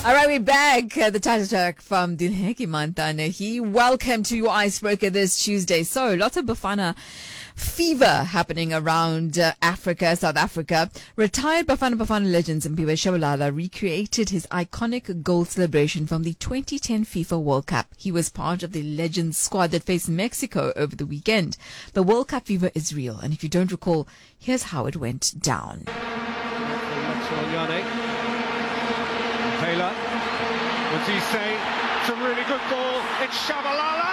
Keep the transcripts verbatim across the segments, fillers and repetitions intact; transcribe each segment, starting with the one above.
All right, we're back. Uh, the title track from Dinheki Mantana. He welcome to your Icebreaker this Tuesday. So, lots of Bafana fever happening around uh, Africa, South Africa. Retired Bafana Bafana legends Mphiwe Shabalala recreated his iconic goal celebration from the twenty ten FIFA World Cup. He was part of the Legends squad that faced Mexico over the weekend. The World Cup fever is real, and if you don't recall, here's how it went down. Taylor, what's he say? It's a really good ball. It's Shabalala!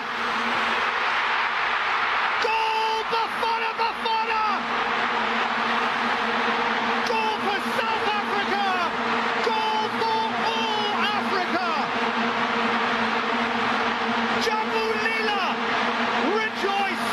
Goal! Bafana Bafana! Goal for South Africa! Goal for all Africa! Jambu Lila, rejoice!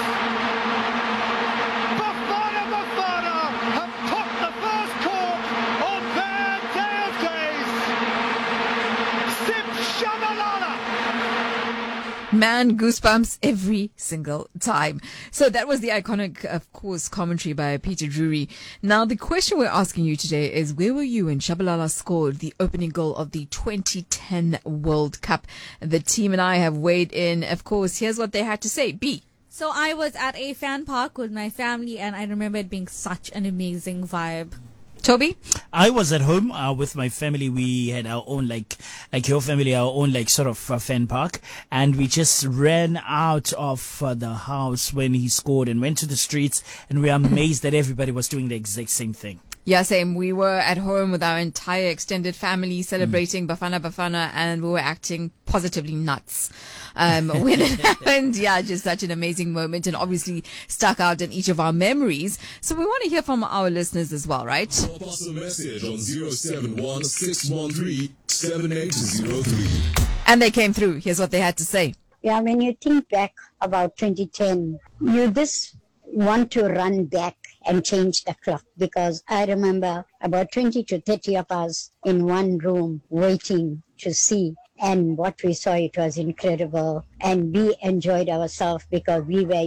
Bafana Bafana have topped the first court on their day of days! Sim Shabalala! Man, goosebumps every single time. So that was the iconic, of course, commentary by Peter Drury. Now, the question we're asking you today is, where were you when Shabalala scored the opening goal of the twenty ten World Cup? The team and I have weighed in. Of course, here's what they had to say. B. So I was at a fan park with my family, and I remember it being such an amazing vibe. Toby? I was at home uh, with my family. We had our own, like, like your family, our own, like, sort of uh, fan park. And we just ran out of uh, the house when he scored and went to the streets. And we were amazed that everybody was doing the exact same thing. Yeah, same. We were at home with our entire extended family celebrating mm. Bafana Bafana, and we were acting positively nuts um, when it happened. Yeah, just such an amazing moment, and obviously stuck out in each of our memories. So we want to hear from our listeners as well, right? Drop us a message on zero seven one, six one three, seven eight zero three. And they came through. Here's what they had to say. Yeah, when you think back about twenty ten, you just want to run back and change the clock, because I remember about twenty to thirty of us in one room waiting to see, and what we saw, it was incredible, and we enjoyed ourselves because we were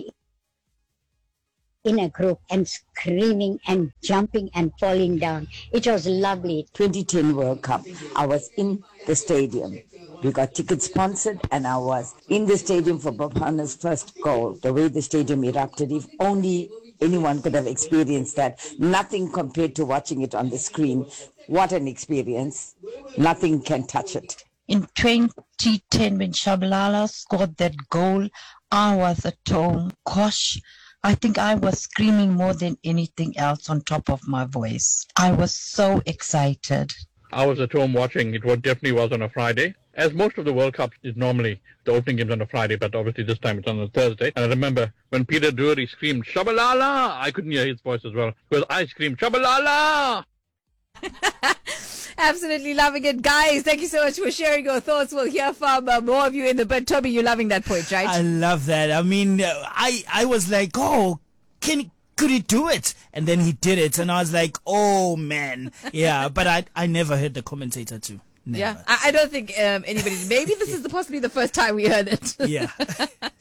in a group and screaming and jumping and falling down. It was lovely. twenty ten World Cup, I was in the stadium. We got tickets sponsored, and I was in the stadium for Bafana's first goal. The way the stadium erupted, if only anyone could have experienced that. Nothing compared to watching it on the screen. What an experience. Nothing can touch it. In twenty ten, when Shabalala scored that goal, I was at home. Gosh, I think I was screaming more than anything else on top of my voice. I was so excited. I was at home watching. It was definitely was on a Friday. As most of the World Cups is normally, the opening game's on a Friday, but obviously this time it's on a Thursday. And I remember when Peter Drury screamed, Shabalala! I couldn't hear his voice as well, because I screamed, Shabalala! Absolutely loving it. Guys, thank you so much for sharing your thoughts. We'll hear from uh, more of you in the bit. Toby, you're loving that point, right? I love that. I mean, uh, I, I was like, oh, can could he do it? And then he did it. And I was like, oh, man. Yeah, but I, I never heard the commentator too. Never. Yeah, I, I don't think um, anybody, maybe this is the, possibly the first time we heard it. Yeah.